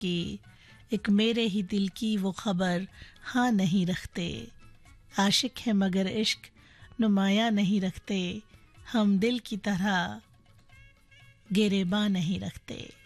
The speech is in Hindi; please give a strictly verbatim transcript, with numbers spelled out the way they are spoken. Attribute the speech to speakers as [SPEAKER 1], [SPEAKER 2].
[SPEAKER 1] की, एक मेरे ही दिल की वो खबर हाँ नहीं रखते। आशिक है मगर इश्क नुमाया नहीं रखते, हम दिल की तरह गिरेबां नहीं रखते।